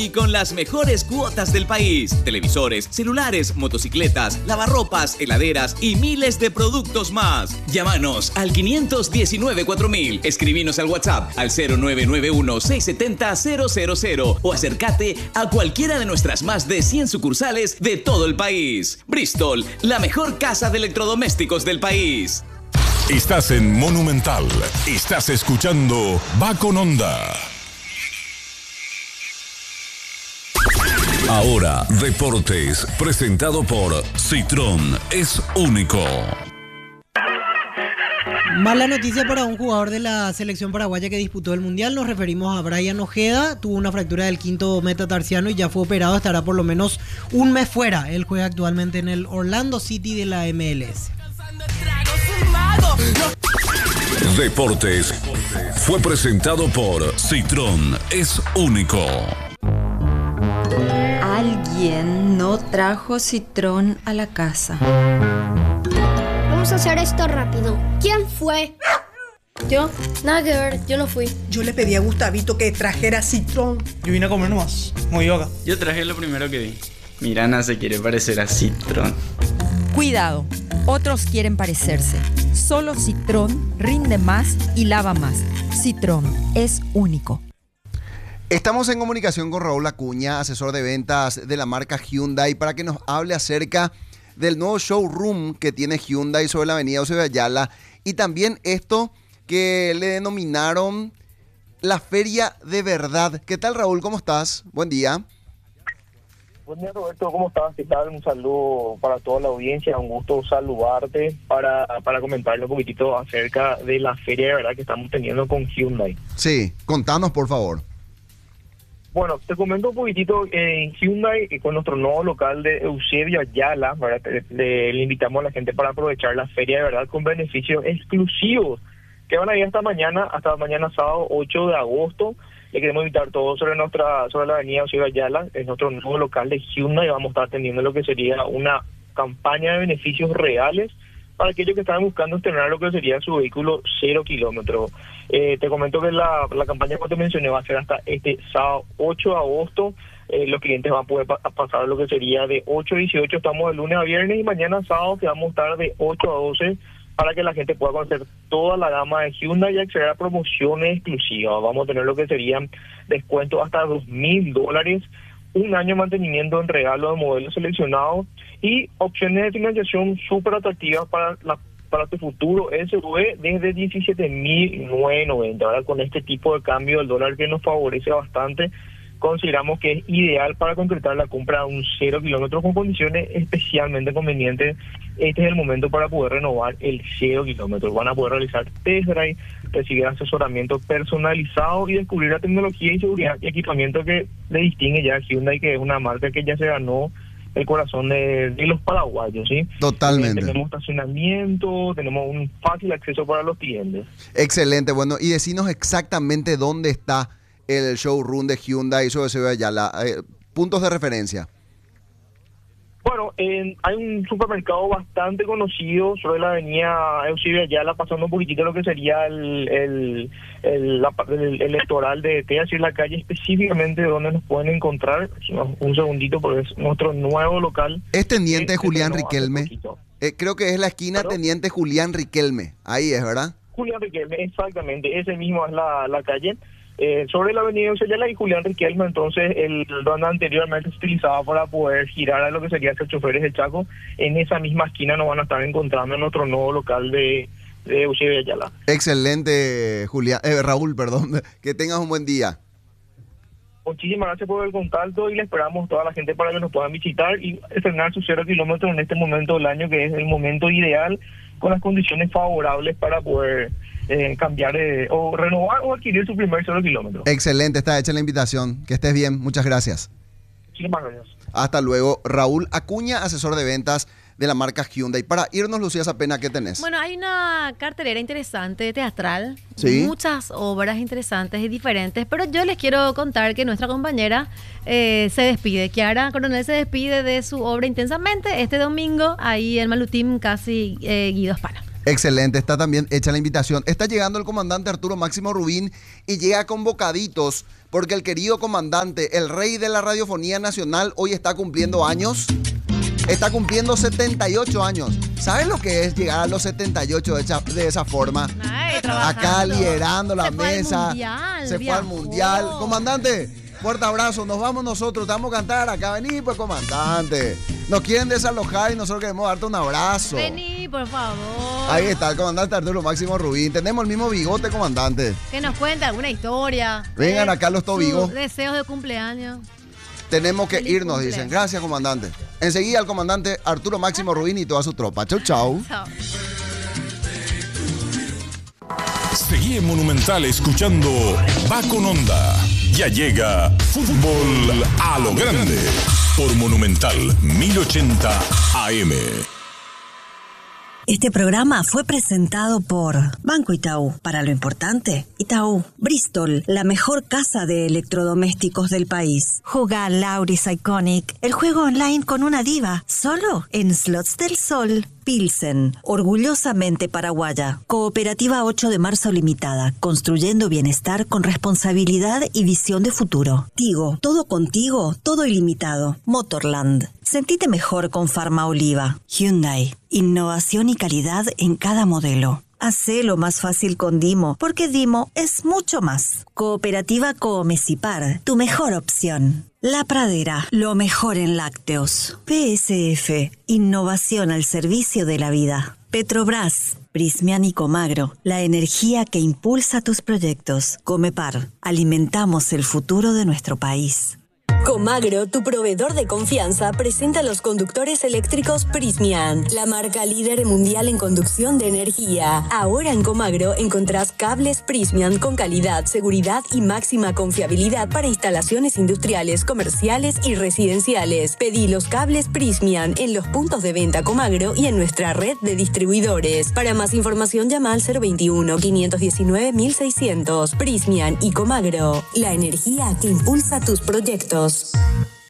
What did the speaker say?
Y con las mejores cuotas del país. Televisores, celulares, motocicletas, lavarropas, heladeras y miles de productos más. Llámanos al 519-4000. Escribinos al WhatsApp al 0991-670-000 o acércate a cualquiera de nuestras más de 100 sucursales de todo el país. Bristol, la mejor casa de electrodomésticos del país. Estás en Monumental. Estás escuchando Va con Onda. Ahora, Deportes, presentado por Citroën, es único. Mala noticia para un jugador de la selección paraguaya que disputó el Mundial. Nos referimos a Brian Ojeda. Tuvo una fractura del quinto metatarsiano y ya fue operado. Estará por lo menos un mes fuera. Él juega actualmente en el Orlando City de la MLS. Deportes fue presentado por Citroën, es único. Alguien no trajo Citroën a la casa. Vamos a hacer esto rápido. ¿Quién fue? Yo, nada que ver, yo no fui. Yo le pedí a Gustavito que trajera Citroën. Yo vine a comer nomás, muy yoga. Yo traje lo primero que vi. Mirana se quiere parecer a Citroën. Cuidado, otros quieren parecerse. Solo Citroën rinde más y lava más. Citroën es único. Estamos en comunicación con Raúl Acuña, asesor de ventas de la marca Hyundai, para que nos hable acerca del nuevo showroom que tiene Hyundai sobre la avenida Eusebio Ayala y también esto que le denominaron la Feria de Verdad. ¿Qué tal, Raúl? ¿Cómo estás? Buen día. Buen día, Roberto. ¿Cómo estás? ¿Qué tal? Un saludo para toda la audiencia. Un gusto saludarte para comentarle un poquitito acerca de la Feria de Verdad que estamos teniendo con Hyundai. Sí, contanos, por favor. Bueno, te comento un poquitito en Hyundai, con nuestro nuevo local de Eusebio Ayala, ¿verdad? Le invitamos a la gente para aprovechar la Feria de Verdad con beneficios exclusivos que van a ir hasta mañana sábado 8 de agosto. Le queremos invitar todos sobre la avenida Eusebio Ayala, es nuestro nuevo local de Hyundai. Vamos a estar teniendo lo que sería una campaña de beneficios reales para aquellos que están buscando estrenar lo que sería su vehículo 0 kilómetros. Te comento que la campaña que te mencioné va a ser hasta este sábado 8 de agosto. Los clientes van a poder pasar lo que sería de 8 a 18, estamos de lunes a viernes, y mañana sábado que vamos a estar de 8 a 12 para que la gente pueda conocer toda la gama de Hyundai y acceder a promociones exclusivas. Vamos a tener lo que serían descuentos hasta $2,000, un año de mantenimiento en regalo de modelos seleccionados y opciones de financiación súper atractivas para tu futuro SUV desde 17,990. Ahora, con este tipo de cambio del dólar que nos favorece bastante, consideramos que es ideal para concretar la compra de un 0 kilómetros con condiciones especialmente convenientes. Este es el momento para poder renovar el 0 kilómetros. Van a poder realizar test drive, recibir asesoramiento personalizado y descubrir la tecnología y seguridad y equipamiento que le distingue ya a Hyundai, que es una marca que ya se ganó el corazón de los paraguayos, ¿sí? Totalmente. Tenemos estacionamiento, tenemos un fácil acceso para los clientes. Excelente, bueno, y decinos exactamente dónde está el showroom de Hyundai sobre Eusebio Ayala, puntos de referencia. Bueno, hay un supermercado bastante conocido sobre la avenida Eusebio Ayala, pasando un poquitito lo que sería el electoral de T, así la calle específicamente donde nos pueden encontrar. Un segundito, porque es nuestro nuevo local. Es Teniente Julián Riquelme. Creo que es la esquina Teniente Julián Riquelme. Ahí es, ¿verdad? Julián Riquelme, exactamente. Ese mismo es la calle. Sobre la avenida Eusebio y Julián Riquelme, entonces el donde anteriormente se utilizaba para poder girar a lo que sería ser choferes de Chaco. En esa misma esquina nos van a estar encontrando en nuestro nuevo local de Eusebio Ayala. Excelente, Raúl, perdón. Que tengas un buen día. Muchísimas gracias por el contacto y le esperamos toda la gente para que nos puedan visitar y estrenar su 0 kilómetros en este momento del año, que es el momento ideal, con las condiciones favorables para poder cambiar o renovar o adquirir su primer 0 kilómetro. Excelente, está hecha la invitación. Que estés bien, muchas gracias. Muchísimas gracias. Hasta luego. Raúl Acuña, asesor de ventas de la marca Hyundai. Para irnos, Lucía Zapena, ¿qué tenés? Bueno, hay una cartelera interesante, teatral, ¿sí? Muchas obras interesantes y diferentes, pero yo les quiero contar que nuestra compañera se despide. Kiara Coronel se despide de su obra Intensamente este domingo, ahí en Malutim, casi Guido Hispana. Excelente, está también hecha la invitación. Está llegando el comandante Arturo Máximo Rubín y llega con bocaditos porque el querido comandante, el rey de la radiofonía nacional, hoy está cumpliendo años. Está cumpliendo 78 años. ¿Sabes lo que es llegar a los 78 de esa forma? Acá liderando la mesa. Se fue al mundial. Comandante, fuerte abrazo. Nos vamos nosotros. Te vamos a cantar acá. Vení, pues, comandante. Nos quieren desalojar y nosotros queremos darte un abrazo. Vení, por favor. Ahí está el comandante Arturo Máximo Rubín. Tenemos el mismo bigote, comandante. Que nos cuente alguna historia. Vengan acá los tobigos. Deseos de cumpleaños. Tenemos que irnos, dicen. Gracias, comandante. Enseguida el comandante Arturo Máximo Rubín y toda su tropa. Chau, chau. Chao. Seguí en Monumental escuchando Va con Onda. Ya llega Fútbol a lo Grande por Monumental 1080 AM. Este programa fue presentado por Banco Itaú. Para lo importante, Itaú. Bristol, la mejor casa de electrodomésticos del país. Juga Lauris Iconic, el juego online con una diva, solo en Slots del Sol. Pilsen, orgullosamente paraguaya. Cooperativa 8 de Marzo Limitada, construyendo bienestar con responsabilidad y visión de futuro. Tigo, todo contigo, todo ilimitado. Motorland, sentite mejor con Farma Oliva. Hyundai, innovación y calidad en cada modelo. Hacelo más fácil con Dimo, porque Dimo es mucho más. Cooperativa Coomecipar, tu mejor opción. La Pradera, lo mejor en lácteos. PSF, innovación al servicio de la vida. Petrobras, Prismian y Comagro, la energía que impulsa tus proyectos. Comepar, alimentamos el futuro de nuestro país. Comagro, tu proveedor de confianza, presenta los conductores eléctricos Prismian, la marca líder mundial en conducción de energía. Ahora en Comagro encontrás cables Prismian con calidad, seguridad y máxima confiabilidad para instalaciones industriales, comerciales y residenciales. Pedí los cables Prismian en los puntos de venta Comagro y en nuestra red de distribuidores. Para más información llama al 021-519-1600. Prismian y Comagro, la energía que impulsa tus proyectos.